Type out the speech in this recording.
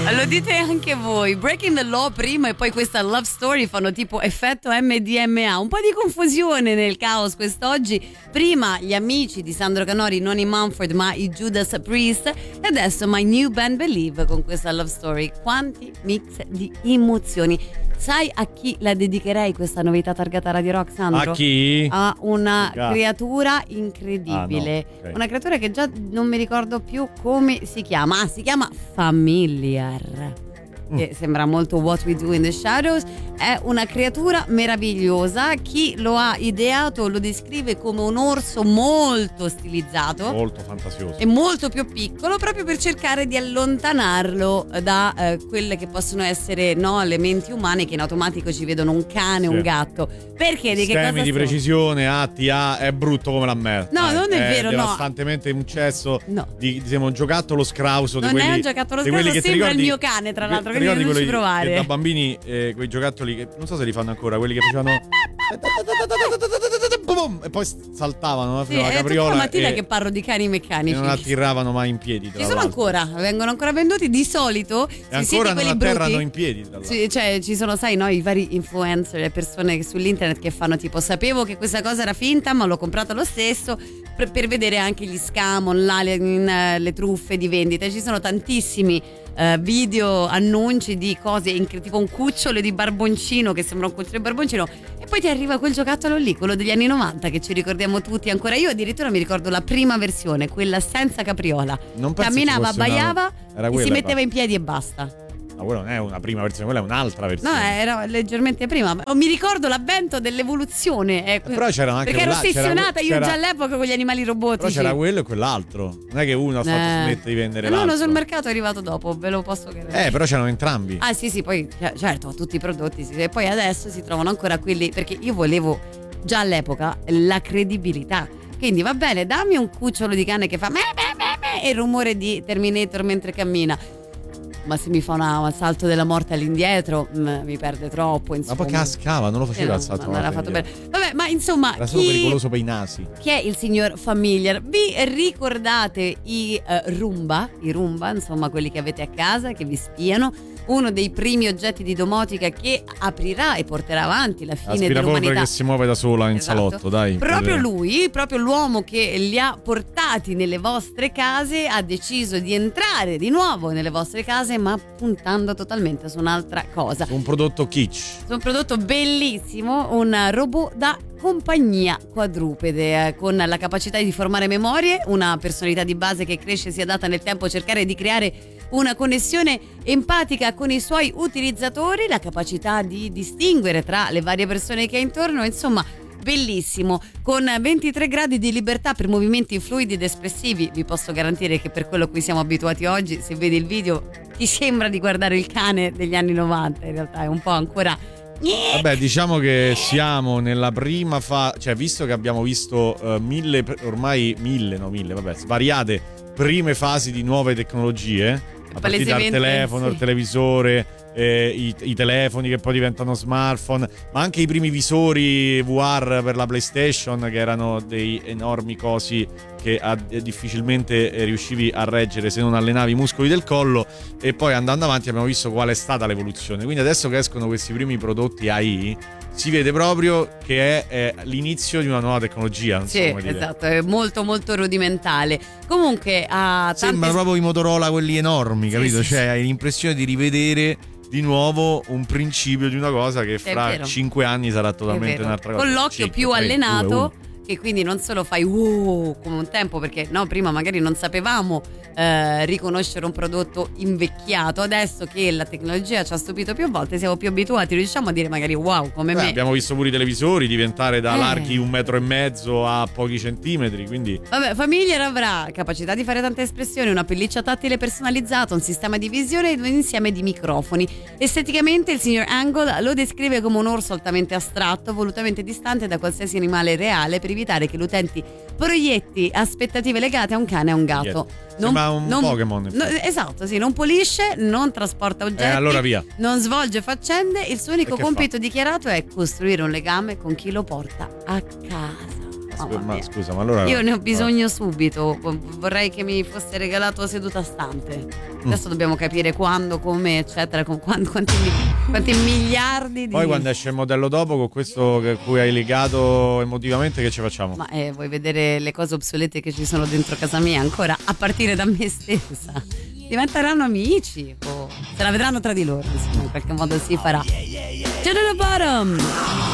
Lo dite anche voi. Breaking the Law prima e poi questa Love Story fanno tipo effetto MDMA. Un po' di confusione nel caos quest'oggi. Prima gli amici di Sandro Canori, non i Mumford ma i Judas Priest, e adesso My New Band Believe con questa Love Story. Quanti mix di emozioni. Sai a chi la dedicherei questa novità targata Radio Rock, Sandro? A chi? A una creatura incredibile. No. Okay. Una creatura che già non mi ricordo più come si chiama. Si chiama Familiar. Che sembra molto What We Do in the Shadows. È una creatura meravigliosa. Chi lo ha ideato lo descrive come un orso molto stilizzato, molto fantasioso e molto più piccolo, proprio per cercare di allontanarlo da quelle che possono essere, no, le menti umane che in automatico ci vedono un cane, un gatto. Perché? Di che cosa sistemi di precisione, è brutto come la merda. No, non è vero, devastantemente un cesso di un giocattolo scrauso. Non di quelli, è un giocattolo scrauso, che sembra ricordi, il mio cane, tra l'altro, ti quindi ricordi non ci quelli provare. che da bambini quei giocattoli che non so se li fanno ancora, quelli che facevano e poi saltavano fino alla capriola. È tutta la mattina che parlo di cani meccanici. E non atterravano mai in piedi. Ci sono ancora, vengono ancora venduti di solito. E ancora non atterrano in piedi. Cioè ci sono, sai, no, i vari influencer, le persone sull'internet che fanno tipo sapevo che questa cosa era finta ma l'ho comprata lo stesso, per vedere anche gli scam online, le truffe di vendita. Ci sono tantissimi video annunci di cose tipo un cucciolo di barboncino che sembra un cucciolo di barboncino, e poi ti arriva quel giocattolo lì, quello degli anni 90 che ci ricordiamo tutti ancora. Io addirittura mi ricordo la prima versione, quella senza capriola, camminava, abbaiava e si metteva in piedi e basta. Ma quella non è una prima versione, quella è un'altra versione. No, era leggermente prima. Mi ricordo l'avvento dell'evoluzione. Però c'erano anche perché ero ossessionata io già all'epoca con gli animali robotici. Però c'era quello e quell'altro. Non è che uno ha fatto smette di vendere l'altro. l'altro. Sul mercato è arrivato dopo, ve lo posso credere. Però c'erano entrambi. Ah sì, poi certo, tutti i prodotti. E poi adesso si trovano ancora quelli, perché io volevo già all'epoca la credibilità. Quindi va bene, dammi un cucciolo di cane che fa e il rumore di Terminator mentre cammina. Ma se mi fa un salto della morte all'indietro mi perde troppo, insomma. Ma poi cascava, non lo faceva il salto. Non era fatto bene. Vabbè, ma insomma, era solo pericoloso per i nasi. Chi è il signor Familiar? Vi ricordate i Roomba? I Roomba, insomma, quelli che avete a casa, che vi spiano? Uno dei primi oggetti di domotica che aprirà e porterà avanti la fine dell'umanità. Che si muove da sola in salotto, dai. Proprio lui, proprio l'uomo che li ha portati nelle vostre case, ha deciso di entrare di nuovo nelle vostre case, ma puntando totalmente su un'altra cosa. Un prodotto kitsch. Un prodotto bellissimo, un robot da compagnia quadrupede con la capacità di formare memorie, una personalità di base che cresce e si adatta nel tempo a cercare di creare una connessione empatica con i suoi utilizzatori, la capacità di distinguere tra le varie persone che ha intorno, insomma bellissimo, con 23 gradi di libertà per movimenti fluidi ed espressivi. Vi posso garantire che per quello a cui siamo abituati oggi, se vedi il video ti sembra di guardare il cane degli anni 90, in realtà è un po' ancora. Vabbè, diciamo che siamo nella prima fase, cioè visto che abbiamo visto svariate prime fasi di nuove tecnologie, a partire dal telefono, il televisore, i telefoni che poi diventano smartphone, ma anche i primi visori VR per la PlayStation, che erano dei enormi cosi che difficilmente riuscivi a reggere se non allenavi i muscoli del collo. E poi andando avanti abbiamo visto qual è stata l'evoluzione. Quindi adesso che escono questi primi prodotti AI, si vede proprio che è l'inizio di una nuova tecnologia. Non so come dire. Esatto, è molto molto rudimentale. Comunque sembra proprio i Motorola, quelli enormi, capito? Sì. Cioè hai l'impressione di rivedere di nuovo un principio di una cosa che fra 5 anni sarà totalmente un'altra cosa. Con l'occhio 5, più 3, allenato 2, che quindi non solo fai come un tempo, perché no, prima magari non sapevamo riconoscere un prodotto invecchiato. Adesso che la tecnologia ci ha stupito più volte, siamo più abituati, riusciamo a dire magari wow, come me. Abbiamo visto pure i televisori diventare da larghi 1,5 metri a pochi centimetri, quindi vabbè, Familiar avrà capacità di fare tante espressioni, una pelliccia tattile personalizzata, un sistema di visione ed un insieme di microfoni. Esteticamente il signor Angle lo descrive come un orso altamente astratto, volutamente distante da qualsiasi animale reale, per evitare che l'utente proietti aspettative legate a un cane o a un gatto. Sembra un Pokémon. Esatto, sì, non pulisce, non trasporta oggetti, allora via. Non svolge faccende, il suo unico compito dichiarato è costruire un legame con chi lo porta a casa. Ma scusa, ma allora io ne ho bisogno subito. Vorrei che mi fosse regalato seduta stante. Adesso dobbiamo capire quando, come, eccetera, con quanti miliardi di... Poi quando esce il modello dopo, con questo che cui hai legato emotivamente, che ci facciamo? Ma vuoi vedere le cose obsolete che ci sono dentro casa mia ancora, a partire da me stessa? Diventeranno amici o se la vedranno tra di loro, insomma, in qualche modo si farà. To the bottom.